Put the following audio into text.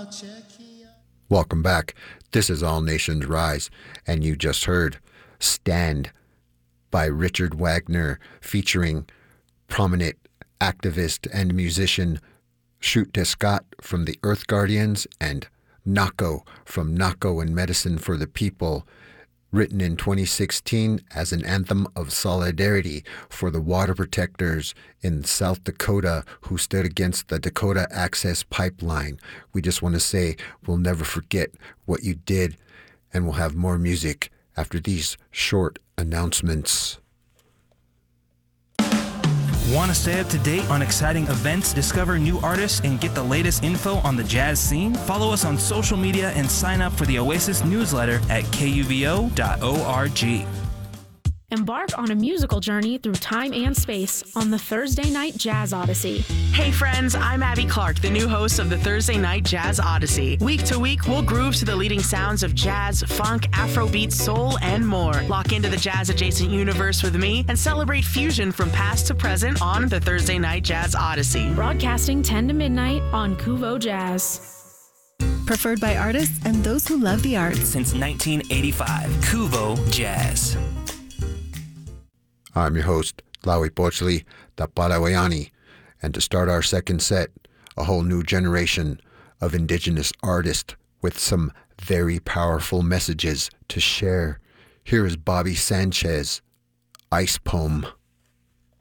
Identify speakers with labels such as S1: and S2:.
S1: Welcome back. This is All Nations Rise, and you just heard Stand by Richard Wagner, featuring prominent activist and musician Shoot Descott from the Earth Guardians and Nako from Nako and Medicine for the People, written in 2016 as an anthem of solidarity for the water protectors in South Dakota who stood against the Dakota Access Pipeline. We just want to say we'll never forget what you did, and we'll have more music after these short announcements.
S2: Want to stay up to date on exciting events, discover new artists, and get the latest info on the jazz scene? Follow us on social media and sign up for the Oasis newsletter at kuvo.org.
S3: Embark on a musical journey through time and space on the Thursday Night Jazz Odyssey.
S4: Hey friends, I'm Abby Clark, the new host of the Thursday Night Jazz Odyssey. Week to week, we'll groove to the leading sounds of jazz, funk, Afrobeat, soul, and more. Lock into the jazz-adjacent universe with me and celebrate fusion from past to present on the Thursday Night Jazz Odyssey.
S3: Broadcasting 10 to midnight on Kuvo Jazz.
S5: Preferred by artists and those who love the arts.
S2: Since 1985, Kuvo Jazz.
S1: I'm your host, Lawi Pochli, the Palawayani, and to start our second set, a whole new generation of indigenous artists with some very powerful messages to share. Here is Bobby Sanchez, Ice Poem.